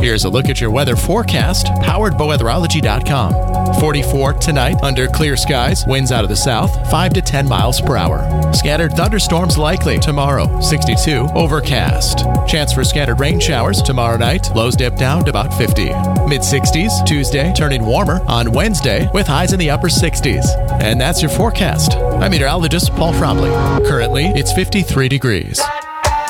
Here's a look at your weather forecast, powered by weatherology.com. 44 tonight under clear skies, winds out of the south, 5 to 10 miles per hour. Scattered thunderstorms likely tomorrow, 62, overcast. Chance for scattered rain showers tomorrow night, lows dip down to about 50. Mid-60s Tuesday, turning warmer on Wednesday with highs in the upper 60s. And that's your forecast. I'm meteorologist Paul Fromley. Currently, it's 53 degrees.